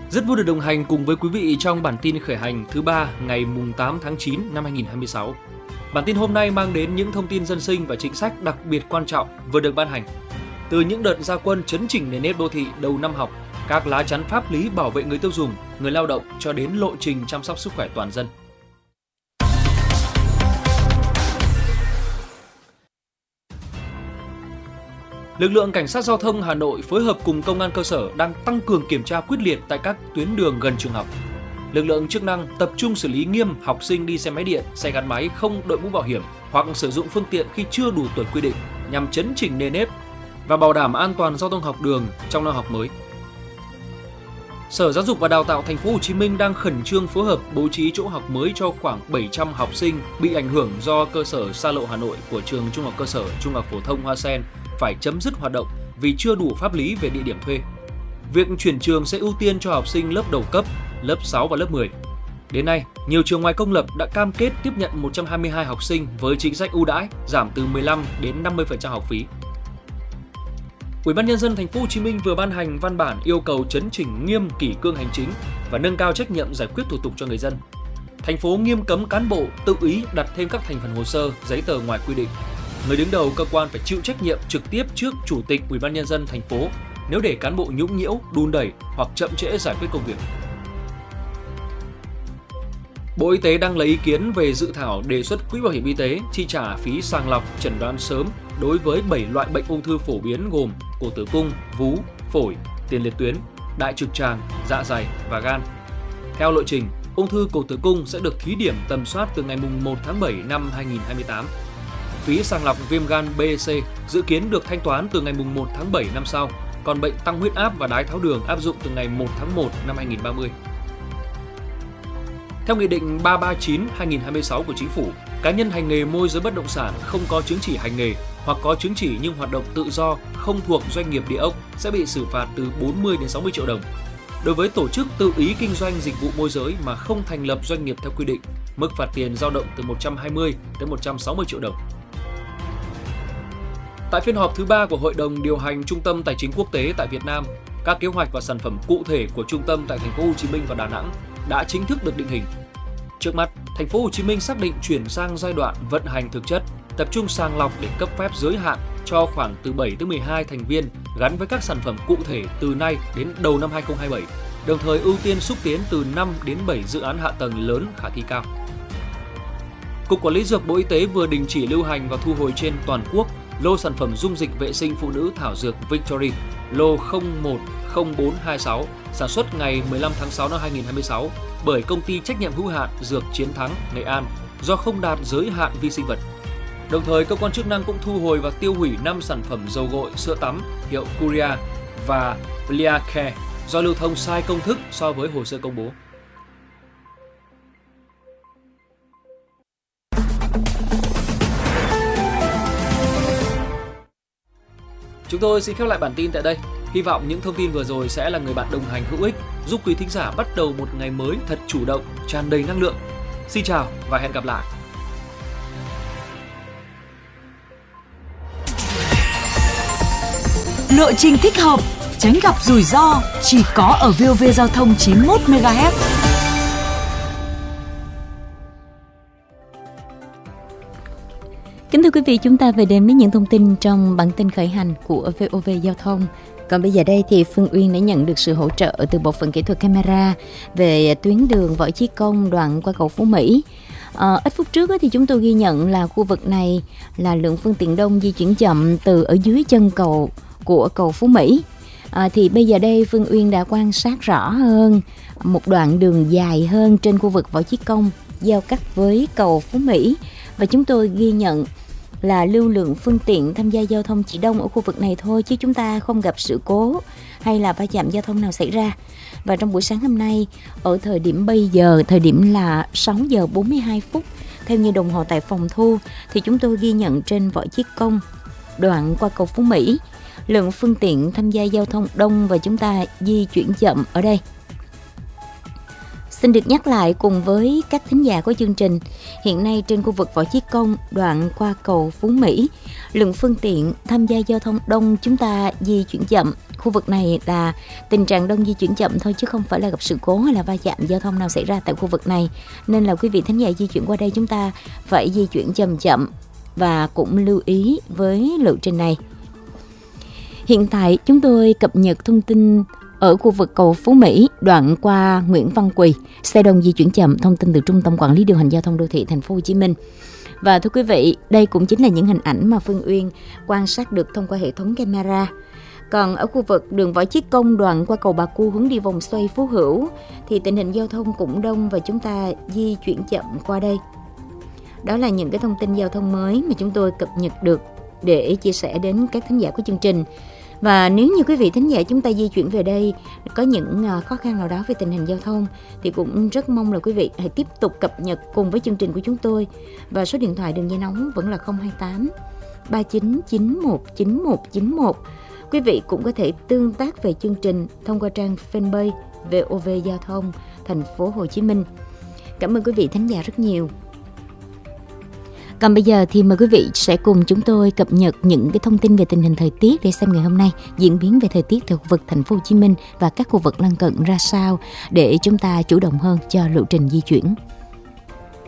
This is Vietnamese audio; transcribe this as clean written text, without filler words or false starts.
Rất vui được đồng hành cùng với quý vị trong bản tin khởi hành thứ 3 ngày 8 tháng 9 năm 2026. Bản tin hôm nay mang đến những thông tin dân sinh và chính sách đặc biệt quan trọng vừa được ban hành. Từ những đợt ra quân chấn chỉnh nền nếp đô thị đầu năm học, các lá chắn pháp lý bảo vệ người tiêu dùng, người lao động cho đến lộ trình chăm sóc sức khỏe toàn dân. Lực lượng Cảnh sát Giao thông Hà Nội phối hợp cùng Công an cơ sở đang tăng cường kiểm tra quyết liệt tại các tuyến đường gần trường học. Lực lượng chức năng tập trung xử lý nghiêm học sinh đi xe máy điện, xe gắn máy không đội mũ bảo hiểm hoặc sử dụng phương tiện khi chưa đủ tuổi quy định nhằm chấn chỉnh nền nếp và bảo đảm an toàn giao thông học đường trong năm học mới. Sở Giáo dục và Đào tạo Thành phố Hồ Chí Minh đang khẩn trương phối hợp bố trí chỗ học mới cho khoảng 700 học sinh bị ảnh hưởng do cơ sở Sa Lộ Hà Nội của trường Trung học cơ sở Trung học phổ thông Hoa Sen phải chấm dứt hoạt động vì chưa đủ pháp lý về địa điểm thuê. Việc chuyển trường sẽ ưu tiên cho học sinh lớp đầu cấp, lớp 6 và lớp 10. Đến nay, nhiều trường ngoài công lập đã cam kết tiếp nhận 122 học sinh với chính sách ưu đãi giảm từ 15 đến 50% học phí. Ủy ban nhân dân Thành phố Hồ Chí Minh vừa ban hành văn bản yêu cầu chấn chỉnh nghiêm kỷ cương hành chính và nâng cao trách nhiệm giải quyết thủ tục cho người dân. Thành phố nghiêm cấm cán bộ tự ý đặt thêm các thành phần hồ sơ, giấy tờ ngoài quy định. Người đứng đầu cơ quan phải chịu trách nhiệm trực tiếp trước Chủ tịch Ủy ban nhân dân thành phố nếu để cán bộ nhũng nhiễu, đùn đẩy hoặc chậm trễ giải quyết công việc. Bộ Y tế đang lấy ý kiến về dự thảo đề xuất Quỹ Bảo hiểm Y tế chi trả phí sàng lọc chẩn đoán sớm đối với 7 loại bệnh ung thư phổ biến gồm cổ tử cung, vú, phổi, tiền liệt tuyến, đại trực tràng, dạ dày và gan. Theo lộ trình, ung thư cổ tử cung sẽ được thí điểm tầm soát từ ngày 1 tháng 7 năm 2028. Phí sàng lọc viêm gan B, C dự kiến được thanh toán từ ngày 1 tháng 7 năm sau, còn bệnh tăng huyết áp và đái tháo đường áp dụng từ ngày 1 tháng 1 năm 2030. Theo Nghị định 339/2026 của Chính phủ, cá nhân hành nghề môi giới bất động sản không có chứng chỉ hành nghề hoặc có chứng chỉ nhưng hoạt động tự do không thuộc doanh nghiệp địa ốc sẽ bị xử phạt từ 40 đến 60 triệu đồng. Đối với tổ chức tự ý kinh doanh dịch vụ môi giới mà không thành lập doanh nghiệp theo quy định, mức phạt tiền dao động từ 120 đến 160 triệu đồng. Tại phiên họp thứ 3 của Hội đồng điều hành Trung tâm Tài chính Quốc tế tại Việt Nam, các kế hoạch và sản phẩm cụ thể của trung tâm tại Thành phố Hồ Chí Minh và Đà Nẵng đã chính thức được định hình. Trước mắt, Thành phố Hồ Chí Minh xác định chuyển sang giai đoạn vận hành thực chất, tập trung sàng lọc để cấp phép giới hạn cho khoảng từ 7 tới 12 thành viên gắn với các sản phẩm cụ thể từ nay đến đầu năm 2027, đồng thời ưu tiên xúc tiến từ 5 đến 7 dự án hạ tầng lớn khả thi cao. Cục Quản lý Dược Bộ Y tế vừa đình chỉ lưu hành và thu hồi trên toàn quốc lô sản phẩm dung dịch vệ sinh phụ nữ thảo dược Victory, lô 010426, sản xuất ngày 15 tháng 6 năm 2026 bởi công ty trách nhiệm hữu hạn Dược Chiến Thắng, Nghệ An do không đạt giới hạn vi sinh vật. Đồng thời, cơ quan chức năng cũng thu hồi và tiêu hủy 5 sản phẩm dầu gội, sữa tắm hiệu Curia và Liacare do lưu thông sai công thức so với hồ sơ công bố. Chúng tôi xin khép lại bản tin tại đây. Hy vọng những thông tin vừa rồi sẽ là người bạn đồng hành hữu ích, giúp quý thính giả bắt đầu một ngày mới thật chủ động, tràn đầy năng lượng. Xin chào và hẹn gặp lại. Lộ trình thích hợp, tránh gặp rủi ro chỉ có ở VOV Giao thông 91 MHz. Kính thưa quý vị, chúng ta về đến với những thông tin trong bản tin khởi hành của VOV Giao thông. Còn bây giờ đây thì Phương Uyên đã nhận được sự hỗ trợ từ bộ phận kỹ thuật camera về tuyến đường Võ Chí Công đoạn qua cầu Phú Mỹ. Ít phút trước thì chúng tôi ghi nhận là khu vực này là lượng phương tiện đông di chuyển chậm từ ở dưới chân cầu của cầu Phú Mỹ. Thì bây giờ đây Phương Uyên đã quan sát rõ hơn một đoạn đường dài hơn trên khu vực Võ Chí Công giao cắt với cầu Phú Mỹ, và chúng tôi ghi nhận là lưu lượng phương tiện tham gia giao thông chỉ đông ở khu vực này thôi, chứ chúng ta không gặp sự cố hay là va chạm giao thông nào xảy ra. Và trong buổi sáng hôm nay, ở thời điểm bây giờ, thời điểm là 6 giờ 42 phút theo như đồng hồ tại phòng thu, thì chúng tôi ghi nhận trên Võ Chí Công đoạn qua cầu Phú Mỹ lượng phương tiện tham gia giao thông đông và chúng ta di chuyển chậm ở đây. Xin được nhắc lại cùng với các thính giả của chương trình, hiện nay trên khu vực Võ Chí Công đoạn qua cầu Phú Mỹ, lượng phương tiện tham gia giao thông đông, chúng ta di chuyển chậm khu vực này là tình trạng đông di chuyển chậm thôi, chứ không phải là gặp sự cố hay là va chạm giao thông nào xảy ra tại khu vực này. Nên là quý vị thính giả di chuyển qua đây chúng ta phải di chuyển chậm chậm và cũng lưu ý với lộ trình này. Hiện tại chúng tôi cập nhật thông tin ở khu vực cầu Phú Mỹ, đoạn qua Nguyễn Văn Quỳ, xe đông di chuyển chậm, thông tin từ Trung tâm Quản lý điều hành giao thông đô thị Thành phố Hồ Chí Minh. Và thưa quý vị, đây cũng chính là những hình ảnh mà Phương Uyên quan sát được thông qua hệ thống camera. Còn ở khu vực đường Võ Chí Công, đoạn qua cầu Bà Cua hướng đi vòng xoay Phú Hữu thì tình hình giao thông cũng đông và chúng ta di chuyển chậm qua đây. Đó là những cái thông tin giao thông mới mà chúng tôi cập nhật được để chia sẻ đến các thính giả của chương trình. Và nếu như quý vị thính giả chúng ta di chuyển về đây có những khó khăn nào đó về tình hình giao thông thì cũng rất mong là quý vị hãy tiếp tục cập nhật cùng với chương trình của chúng tôi. Và số điện thoại đường dây nóng vẫn là 028 3991 9191. Quý vị cũng có thể tương tác về chương trình thông qua trang fanpage VOV Giao thông Thành phố Hồ Chí Minh. Cảm ơn quý vị thính giả rất nhiều. Còn bây giờ thì mời quý vị sẽ cùng chúng tôi cập nhật những cái thông tin về tình hình thời tiết để xem ngày hôm nay diễn biến về thời tiết tại khu vực Thành phố Hồ Chí Minh và các khu vực lân cận ra sao để chúng ta chủ động hơn cho lộ trình di chuyển.